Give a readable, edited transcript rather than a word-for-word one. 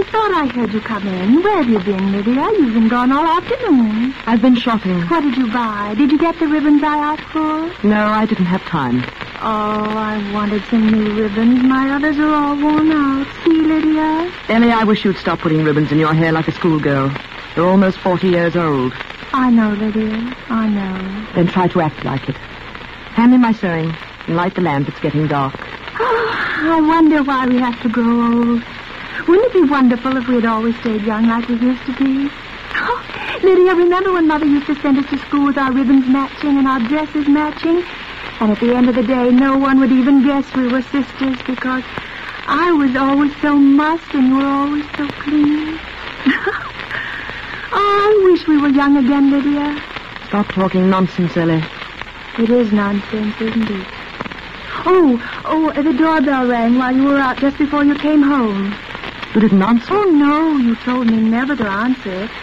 I thought I heard you come in. Where have you been, Lydia? You've been gone all afternoon. I've been shopping. What did you buy? Did you get the ribbons I asked for? No, I didn't have time. Oh, I wanted some new ribbons. My others are all worn out. See, Lydia? Ellie, I wish you'd stop putting ribbons in your hair like a schoolgirl. You're almost 40 years old. I know, Lydia. I know. Then try to act like it. Hand me my sewing and light the lamp. It's getting dark. I wonder why we have to grow old. Wouldn't it be wonderful if we had always stayed young like we used to be? Oh, Lydia, remember when Mother used to send us to school with our ribbons matching and our dresses matching? And at the end of the day, no one would even guess we were sisters because I was always so mussed and you were always so clean. Oh, I wish we were young again, Lydia. Stop talking nonsense, Ellie. It is nonsense, isn't it? Oh, the doorbell rang while you were out just before you came home. You didn't answer? Oh, no, you told me never to answer it.